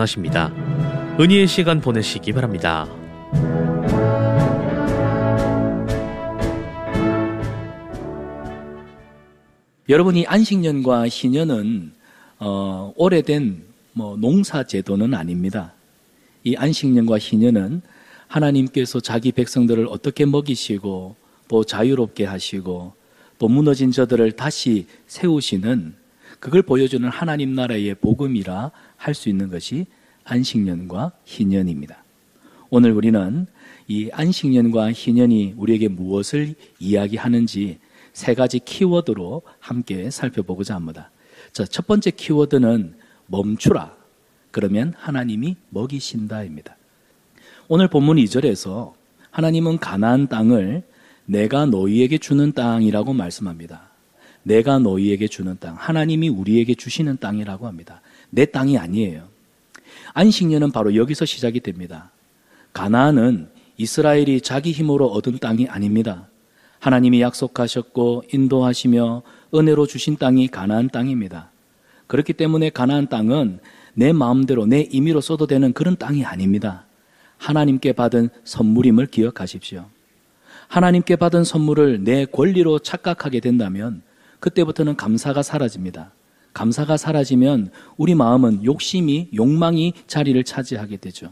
원하십니다. 은혜의 시간 보내시기 바랍니다. 여러분이 안식년과 희년은 오래된 농사 제도는 아닙니다. 이 안식년과 희년은 하나님께서 자기 백성들을 어떻게 먹이시고 또 자유롭게 하시고 또 무너진 저들을 다시 세우시는, 그걸 보여주는 하나님 나라의 복음이라 할 수 있는 것이 안식년과 희년입니다. 오늘 우리는 이 안식년과 희년이 우리에게 무엇을 이야기하는지 세 가지 키워드로 함께 살펴보고자 합니다. 자, 첫 번째 키워드는 멈추라. 그러면 하나님이 먹이신다입니다. 오늘 본문 2절에서 하나님은 가나안 땅을 내가 너희에게 주는 땅이라고 말씀합니다. 내가 너희에게 주는 땅, 하나님이 우리에게 주시는 땅이라고 합니다. 내 땅이 아니에요. 안식년은 바로 여기서 시작이 됩니다. 가나안은 이스라엘이 자기 힘으로 얻은 땅이 아닙니다. 하나님이 약속하셨고 인도하시며 은혜로 주신 땅이 가나안 땅입니다. 그렇기 때문에 가나안 땅은 내 마음대로 내 임의로 써도 되는 그런 땅이 아닙니다. 하나님께 받은 선물임을 기억하십시오. 하나님께 받은 선물을 내 권리로 착각하게 된다면 그때부터는 감사가 사라집니다. 감사가 사라지면 우리 마음은 욕망이 자리를 차지하게 되죠.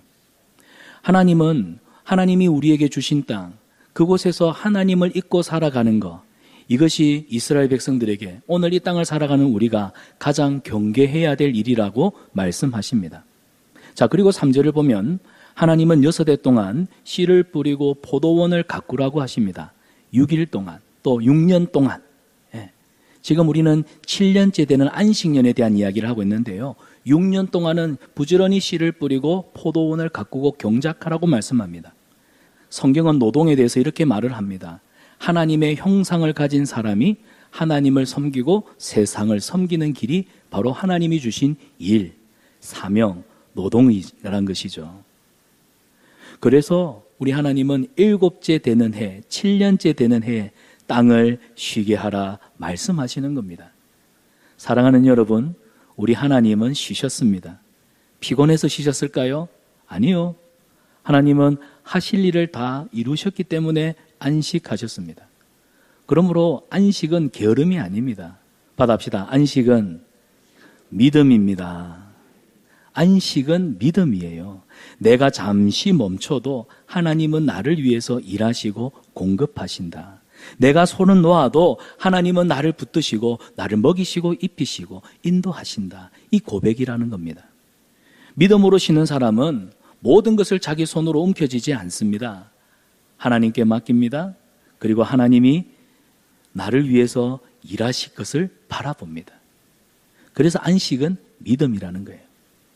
하나님이 우리에게 주신 땅, 그곳에서 하나님을 잊고 살아가는 것, 이것이 이스라엘 백성들에게 오늘 이 땅을 살아가는 우리가 가장 경계해야 될 일이라고 말씀하십니다. 자, 그리고 3절을 보면 하나님은 6해 동안 씨를 뿌리고 포도원을 가꾸라고 하십니다. 6일 동안, 또 6년 동안. 지금 우리는 7년째 되는 안식년에 대한 이야기를 하고 있는데요. 6년 동안은 부지런히 씨를 뿌리고 포도원을 가꾸고 경작하라고 말씀합니다. 성경은 노동에 대해서 이렇게 말을 합니다. 하나님의 형상을 가진 사람이 하나님을 섬기고 세상을 섬기는 길이 바로 하나님이 주신 일, 사명, 노동이라는 것이죠. 그래서 우리 하나님은 7째 되는 해, 7년째 되는 해에 땅을 쉬게 하라 말씀하시는 겁니다. 사랑하는 여러분, 우리 하나님은 쉬셨습니다. 피곤해서 쉬셨을까요? 아니요. 하나님은 하실 일을 다 이루셨기 때문에 안식하셨습니다. 그러므로 안식은 게으름이 아닙니다. 받아합시다. 안식은 믿음입니다. 안식은 믿음이에요. 내가 잠시 멈춰도 하나님은 나를 위해서 일하시고 공급하신다. 내가 손은 놓아도 하나님은 나를 붙드시고 나를 먹이시고 입히시고 인도하신다. 이 고백이라는 겁니다. 믿음으로 쉬는 사람은 모든 것을 자기 손으로 움켜쥐지 않습니다. 하나님께 맡깁니다. 그리고 하나님이 나를 위해서 일하실 것을 바라봅니다. 그래서 안식은 믿음이라는 거예요.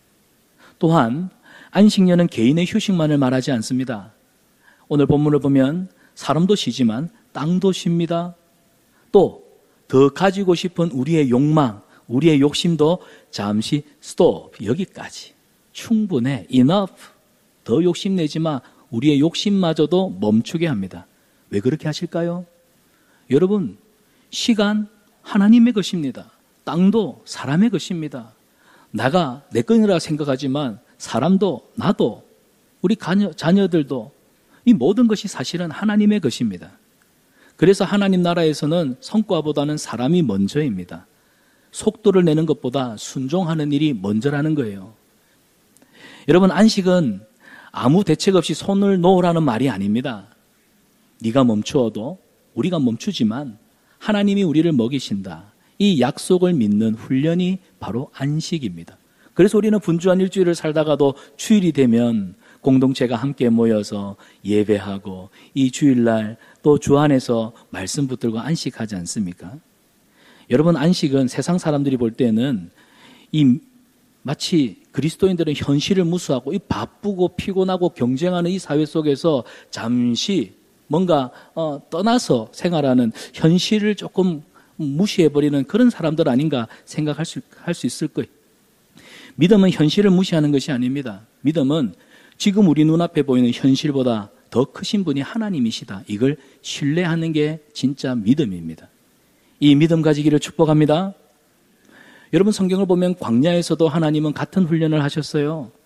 또한 안식년은 개인의 휴식만을 말하지 않습니다. 오늘 본문을 보면 사람도 쉬지만 땅도 쉽니다. 또 더 가지고 싶은 우리의 욕망, 우리의 욕심도 잠시 스톱, 여기까지 충분해, enough. 더 욕심내지 마. 우리의 욕심마저도 멈추게 합니다. 왜 그렇게 하실까요? 여러분, 시간 하나님의 것입니다. 땅도 사람의 것입니다. 나가 내 것이라 생각하지만 사람도 나도 우리 자녀들도 이 모든 것이 사실은 하나님의 것입니다. 그래서 하나님 나라에서는 성과보다는 사람이 먼저입니다. 속도를 내는 것보다 순종하는 일이 먼저라는 거예요. 여러분, 안식은 아무 대책 없이 손을 놓으라는 말이 아닙니다. 네가 멈추어도 우리가 멈추지만 하나님이 우리를 먹이신다. 이 약속을 믿는 훈련이 바로 안식입니다. 그래서 우리는 분주한 일주일을 살다가도 주일이 되면 공동체가 함께 모여서 예배하고 이 주일날 또 주 안에서 말씀 붙들고 안식하지 않습니까? 여러분, 안식은 세상 사람들이 볼 때는 마치 그리스도인들은 현실을 무수하고 이 바쁘고 피곤하고 경쟁하는 이 사회 속에서 잠시 뭔가 떠나서 생활하는, 현실을 조금 무시해버리는 그런 사람들 아닌가 생각할 수 있을 거예요. 믿음은 현실을 무시하는 것이 아닙니다. 믿음은 지금 우리 눈앞에 보이는 현실보다 더 크신 분이 하나님이시다. 이걸 신뢰하는 게 진짜 믿음입니다. 이 믿음 가지기를 축복합니다. 여러분, 성경을 보면 광야에서도 하나님은 같은 훈련을 하셨어요.